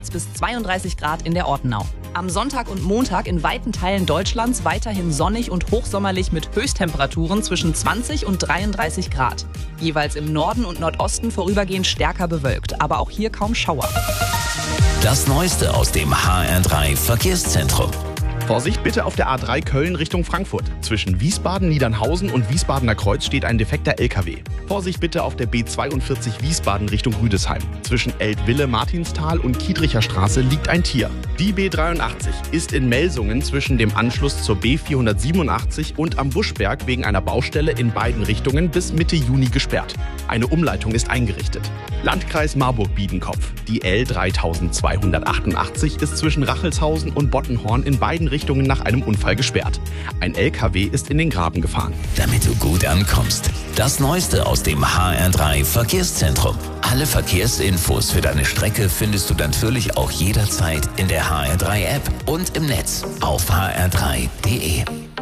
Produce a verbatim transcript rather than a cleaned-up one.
Bis zweiunddreißig Grad in der Ortenau. Am Sonntag und Montag in weiten Teilen Deutschlands weiterhin sonnig und hochsommerlich mit Höchsttemperaturen zwischen zwanzig und dreiunddreißig Grad. Jeweils im Norden und Nordosten vorübergehend stärker bewölkt, aber auch hier kaum Schauer. Das Neueste aus dem H R drei Verkehrszentrum. Vorsicht bitte auf der A drei Köln Richtung Frankfurt. Zwischen Wiesbaden, Niedernhausen und Wiesbadener Kreuz steht ein defekter L K W. Vorsicht bitte auf der B zweiundvierzig Wiesbaden Richtung Rüdesheim. Zwischen Eltville, Martinsthal und Kiedricher Straße liegt ein Tier. Die B dreiundachtzig ist in Melsungen zwischen dem Anschluss zur B vierhundertsiebenundachtzig und am Buschberg wegen einer Baustelle in beiden Richtungen bis Mitte Juni gesperrt. Eine Umleitung ist eingerichtet. Landkreis Marburg-Biedenkopf. Die L dreitausendzweihundertachtundachtzig ist zwischen Rachelshausen und Bottenhorn in beiden Richtungen nach einem Unfall gesperrt. Ein L K W ist in den Graben gefahren. Damit du gut ankommst. Das Neueste aus dem H R drei Verkehrszentrum. Alle Verkehrsinfos für deine Strecke findest du natürlich auch jederzeit in der H R drei App und im Netz auf h r drei punkt de.